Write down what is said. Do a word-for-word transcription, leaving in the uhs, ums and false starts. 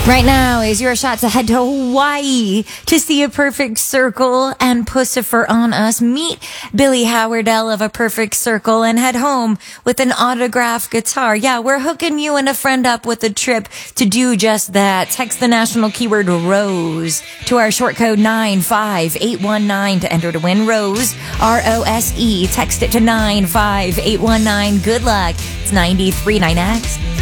Right now is your shot to head to Hawaii to see A Perfect Circle and Pussifer on Us. Meet Billy Howardell of A Perfect Circle and head home with an autographed guitar. Yeah, we're hooking you and a friend up with a trip to do just that. Text the national keyword ROSE to our short code nine five eight one nine to enter to win. ROSE, R O S E. Text it to nine five eight one nine. Good luck. It's ninety-three point nine X.